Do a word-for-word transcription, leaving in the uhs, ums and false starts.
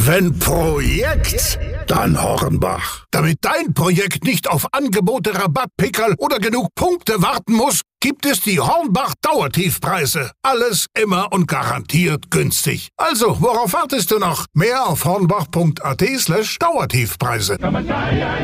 Wenn Projekt, dann Hornbach. Damit dein Projekt nicht auf Angebote, Rabattpickerl oder genug Punkte warten muss, gibt es die Hornbach Dauertiefpreise. Alles immer und garantiert günstig. Also, worauf wartest du noch? Mehr auf hornbach punkt at slash Dauertiefpreise.